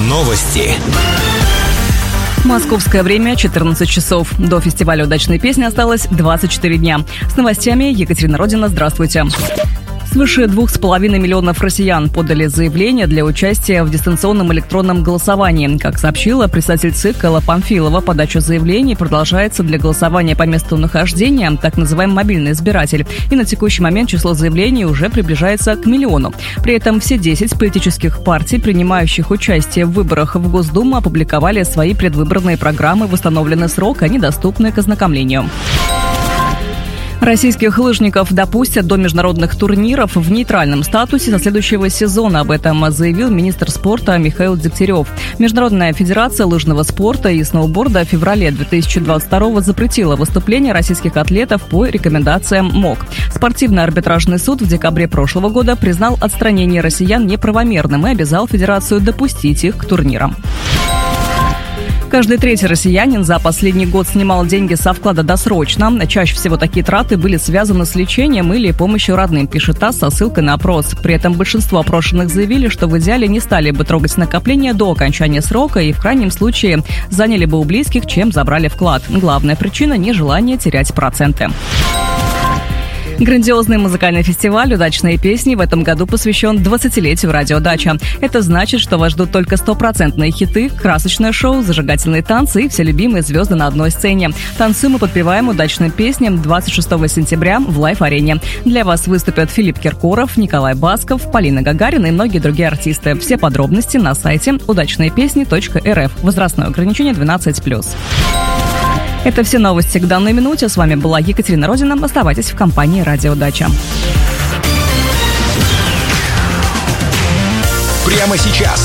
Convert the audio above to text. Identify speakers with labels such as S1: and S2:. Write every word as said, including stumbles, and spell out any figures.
S1: Новости.
S2: Московское время четырнадцать часов. До фестиваля «Удачные песни» осталось двадцать четыре дня. С новостями Екатерина Родина. Здравствуйте. Свыше двух с половиной миллионов россиян подали заявление для участия в дистанционном электронном голосовании. Как сообщила председатель ЦИК Элла Памфилова, подача заявлений продолжается для голосования по месту нахождения, так называемый мобильный избиратель. И на текущий момент число заявлений уже приближается к миллиону. При этом все десять политических партий, принимающих участие в выборах в Госдуму, опубликовали свои предвыборные программы в установленный срок, они доступны к ознакомлению. Российских лыжников допустят до международных турниров в нейтральном статусе со следующего сезона. Об этом заявил министр спорта Михаил Дегтярев. Международная федерация лыжного спорта и сноуборда в феврале две тысячи двадцать второго запретила выступления российских атлетов по рекомендациям МОК. Спортивный арбитражный суд в декабре прошлого года признал отстранение россиян неправомерным и обязал федерацию допустить их к турнирам. Каждый третий россиянин за последний год снимал деньги со вклада досрочно. Чаще всего такие траты были связаны с лечением или помощью родным, пишет ТАСС со ссылкой на опрос. При этом большинство опрошенных заявили, что в идеале не стали бы трогать накопления до окончания срока и в крайнем случае заняли бы у близких, чем забрали вклад. Главная причина – нежелание терять проценты. Грандиозный музыкальный фестиваль «Удачные песни» в этом году посвящен двадцатилетию радио «Дача». Это значит, что вас ждут только стопроцентные хиты, красочное шоу, зажигательные танцы и все любимые звезды на одной сцене. Танцуем и подпеваем удачным песням двадцать шестого сентября в лайв-арене. Для вас выступят Филипп Киркоров, Николай Басков, Полина Гагарина и многие другие артисты. Все подробности на сайте удачные песни точка эр эф. Возрастное ограничение двенадцать плюс. Это все новости к данной минуте. С вами была Екатерина Родина. Оставайтесь в компании «Радио Дача».
S1: Прямо сейчас